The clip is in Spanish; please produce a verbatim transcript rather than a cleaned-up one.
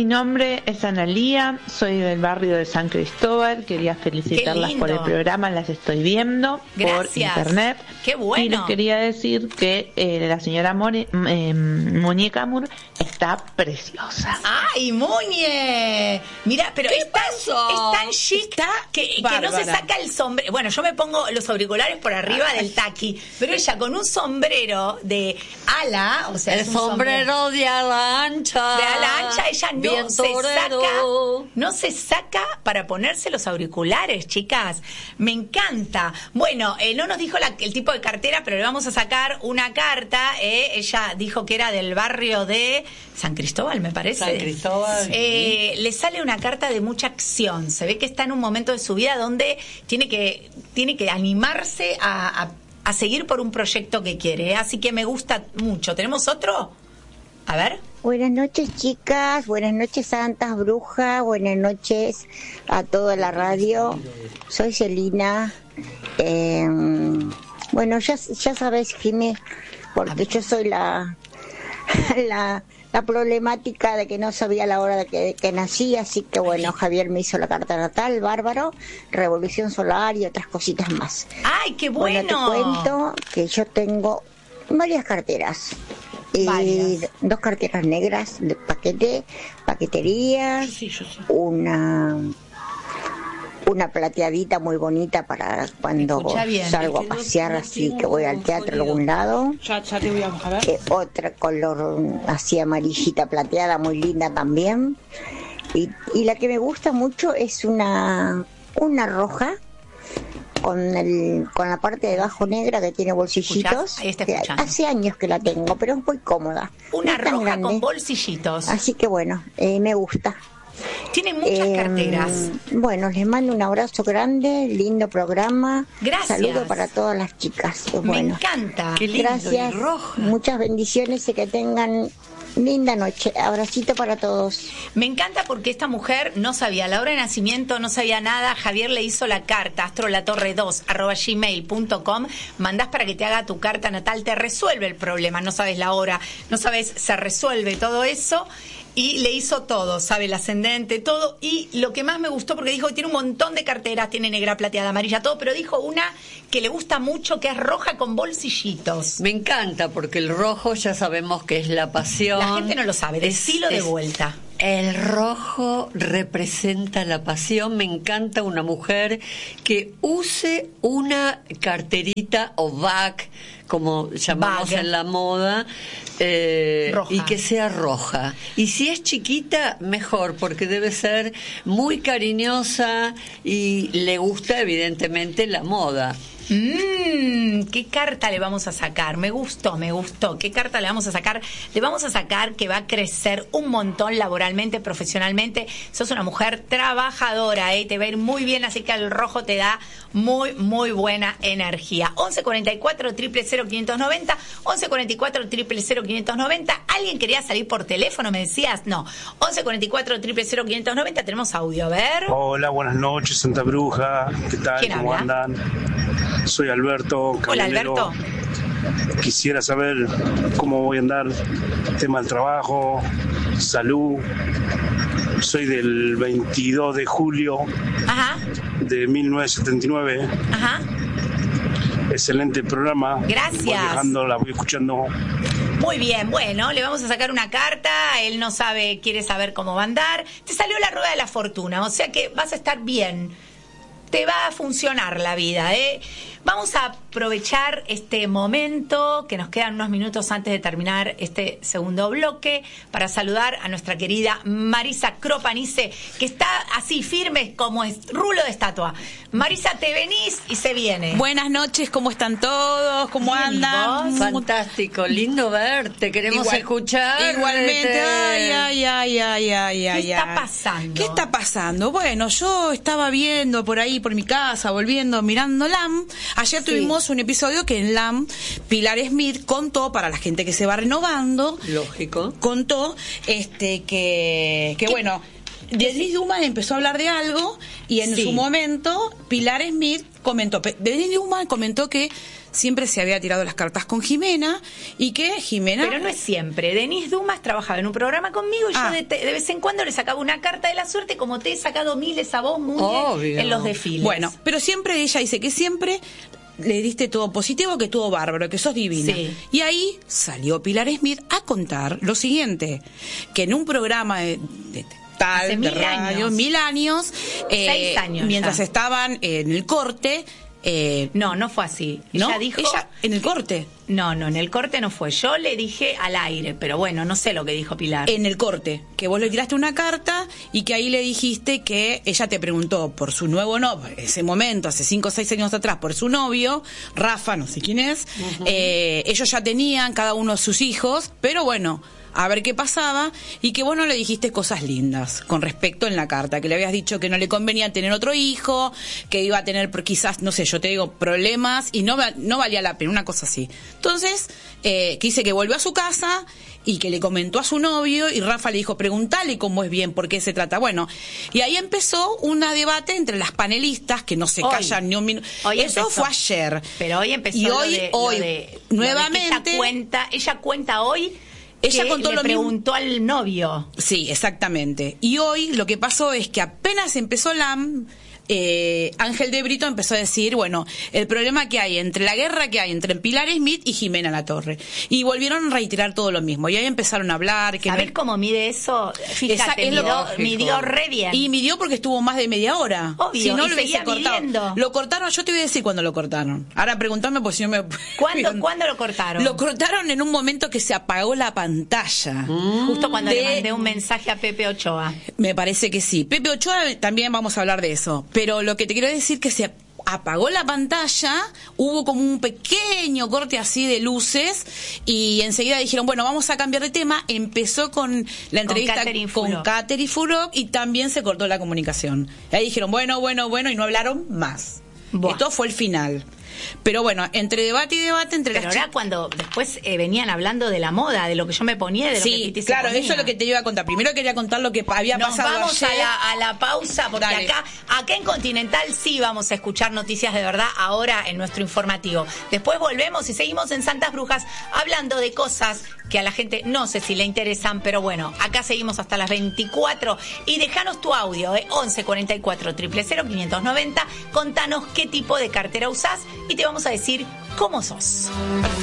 nombre es Analía, soy del barrio de San Cristóbal. Quería felicitarlas por el programa, las estoy viendo. Gracias. Por internet. Qué bueno. Y les quería decir que eh, la señora More, eh, Muñeca Mur está preciosa. ¡Ay, Muñe! Mira, pero es tan, es tan chic está que, que no se saca el sombrero. Bueno, yo me pongo los auriculares por arriba Ay. del taqui, pero ella con un sombrero de ala, o sea, el es un sombrero, sombrero de ala ancha. De ala ancha, ella no se saca, no se saca para ponerse los auriculares, chicas. Me encanta. Bueno, eh, no nos dijo la, el tipo de cartera, pero le vamos a sacar una carta. Eh, ella dijo que era del barrio de San Cristóbal, me parece. San Cristóbal. Eh, le sale una carta de mucha acción. Se ve que está en un momento de su vida donde tiene que, tiene que animarse a, a, a seguir por un proyecto que quiere. Así que me gusta mucho. ¿Tenemos otro? A ver. Buenas noches, chicas. Buenas noches, santas brujas. Buenas noches a toda la radio. Soy Celina. Eh, bueno, ya, ya sabes, Jimé, porque yo soy la, la la problemática de que no sabía la hora de que, que nací, así que bueno, Javier me hizo la carta natal, bárbaro, revolución solar y otras cositas más. ¡Ay, qué bueno! Bueno, te cuento que yo tengo varias carteras. Y Varias. dos carteras negras de paquete, paquetería, yo sí, yo sí. una una plateadita muy bonita para cuando salgo a pasear, así que voy al teatro a algún lado. Ya, ya te voy a ver. Eh, otra color así amarillita plateada, muy linda también. Y, y la que me gusta mucho es una una roja con el con la parte de abajo negra que tiene bolsillitos. Ahí está que hace años que la tengo, pero es muy cómoda. Una roja grande, con bolsillitos. Así que bueno, eh, me gusta. Tiene muchas eh, carteras. Bueno, les mando un abrazo grande, lindo programa. Gracias. Saludo para todas las chicas. Bueno, me encanta. Qué lindo, gracias. Muchas bendiciones y que tengan linda noche. Abracito para todos. Me encanta porque esta mujer no sabía la hora de nacimiento, no sabía nada. Javier le hizo la carta, astrolatorre dos arroba gmail punto com. Mandás para que te haga tu carta natal, te resuelve el problema. No sabes la hora, no sabes, se resuelve todo eso. Y le hizo todo, sabe el ascendente, todo. Y lo que más me gustó, porque dijo que tiene un montón de carteras, tiene negra, plateada, amarilla, todo, pero dijo una que le gusta mucho, que es roja con bolsillitos. Me encanta, porque el rojo ya sabemos que es la pasión. La gente no lo sabe, decilo de vuelta. El rojo representa la pasión. Me encanta una mujer que use una carterita o bag, como llamamos bag en la moda, eh, y que sea roja. Y si es chiquita, mejor, porque debe ser muy cariñosa y le gusta evidentemente la moda. Mmm, ¿qué carta le vamos a sacar? Me gustó, me gustó. ¿Qué carta le vamos a sacar? Le vamos a sacar que va a crecer un montón laboralmente, profesionalmente. Sos una mujer trabajadora, ¿eh? Te va a ir muy bien, así que el rojo te da muy, muy buena energía. once cuarenta y cuatro, cero cero cero, quinientos noventa, once cuarenta y cuatro, cero cero cero, quinientos noventa. ¿Alguien quería salir por teléfono, me decías? No. once cuarenta y cuatro, cero cero cero, quinientos noventa. Tenemos audio, a ver. Hola, buenas noches, Santa Bruja. ¿Qué tal? ¿Quién ¿Cómo habla? andan? Soy Alberto. Hola, Alberto. Quisiera saber cómo voy a andar, tema del trabajo, salud. Soy del veintidós de julio Ajá. de mil novecientos setenta y nueve. Ajá. Excelente programa. Gracias. Voy viajando, la voy escuchando. Muy bien, bueno, le vamos a sacar una carta. Él no sabe, quiere saber cómo va a andar. Te salió la rueda de la fortuna, o sea que vas a estar bien. Te va a funcionar la vida, ¿eh? Vamos a aprovechar este momento, que nos quedan unos minutos antes de terminar este segundo bloque, para saludar a nuestra querida Marisa Cropanice, que está así firme como es rulo de estatua. Marisa, te venís y se viene. Buenas noches, ¿cómo están todos? ¿Cómo Bien, andan? Fantástico, lindo verte, queremos Igual, escuchar. Igualmente, ay, ay, ay, ay, ay, ay. ¿Qué está pasando? ¿Qué está pasando? Bueno, yo estaba viendo por ahí, por mi casa, volviendo, mirando LAM. Ayer sí. tuvimos un episodio que en LAM Pilar Smith contó, para la gente que se va renovando, lógico, contó este que, que bueno, Denise Dumas empezó a hablar de algo y en sí. su momento Pilar Smith comentó, Denise Dumas comentó que siempre se había tirado las cartas con Jimena y que Jimena... Pero no es siempre. Denise Dumas trabajaba en un programa conmigo y ah. yo de, de vez en cuando le sacaba una carta de la suerte, como te he sacado miles a vos, muy bien, en los desfiles. Bueno, pero siempre ella dice que siempre le diste todo positivo, que estuvo bárbaro, que sos divina. Sí. Y ahí salió Pilar Smith a contar lo siguiente, que en un programa de, de tal, Hace de mil radio, años. mil años, eh, Seis años mientras ya. estaban en el corte... Eh, no, no fue así. ¿no? Ella dijo... Ella, en el corte. No, no, en el corte no fue. Yo le dije al aire, pero bueno, no sé lo que dijo Pilar. En el corte, que vos le tiraste una carta y que ahí le dijiste que ella te preguntó por su nuevo novio, ese momento, hace cinco o seis años atrás, por su novio, Rafa, no sé quién es. Uh-huh. eh, ellos ya tenían cada uno sus hijos, pero bueno... a ver qué pasaba, y que vos no le dijiste cosas lindas con respecto en la carta, que le habías dicho que no le convenía tener otro hijo, que iba a tener quizás, no sé, yo te digo, problemas, y no, no valía la pena, una cosa así. Entonces, eh, que dice que volvió a su casa y que le comentó a su novio, y Rafa le dijo, preguntale cómo es bien, por qué se trata. Bueno, y ahí empezó un debate entre las panelistas, que no se hoy, callan ni un minuto. Eso empezó. Fue ayer. Pero hoy empezó y lo hoy, de, hoy, lo de, nuevamente... Lo de ella cuenta, ella cuenta hoy... Ella que contó le lo preguntó mismo. al novio. Sí, exactamente. Y hoy lo que pasó es que apenas empezó la... Eh, Ángel de Brito empezó a decir, bueno, el problema que hay entre la guerra que hay entre Pilar Smith y Jimena Latorre, y volvieron a reiterar todo lo mismo, y ahí empezaron a hablar que ¿sabés no... cómo mide eso? Fíjate, Esa, es midió, lo... midió re bien. Y midió porque estuvo más de media hora. Obvio, si no y lo hubiese cortado. Midiendo. Lo cortaron, yo te voy a decir cuándo lo cortaron. Ahora preguntame, pues si no me... ¿Cuándo, ¿Cuándo lo cortaron? Lo cortaron en un momento que se apagó la pantalla. Mm. Justo cuando de... le mandé un mensaje a Pepe Ochoa. Me parece que sí. Pepe Ochoa también vamos a hablar de eso. Pero lo que te quiero decir decir que se apagó la pantalla, hubo como un pequeño corte así de luces y enseguida dijeron, bueno, vamos a cambiar de tema. Empezó con la entrevista con Katherine Furok y también se cortó la comunicación. Y ahí dijeron, bueno, bueno, bueno, y no hablaron más. Buah. Esto fue el final. Pero bueno, entre debate y debate, entre Pero las ahora cuando después eh, venían hablando de la moda, de lo que yo me ponía, de lo sí, que Titi se claro, ponía. eso es lo que te iba a contar. Primero quería contar lo que había Nos pasado vamos ayer. a la, a la pausa, porque Dale. acá acá en Continental sí vamos a escuchar noticias de verdad ahora en nuestro informativo. Después volvemos y seguimos en Santas Brujas hablando de cosas que a la gente no sé si le interesan, pero bueno, acá seguimos hasta las veinticuatro y déjanos tu audio, eh, once cuarenta y cuatro, cero cero cero, quinientos noventa, contanos qué tipo de cartera usás y te vamos a decir cómo sos.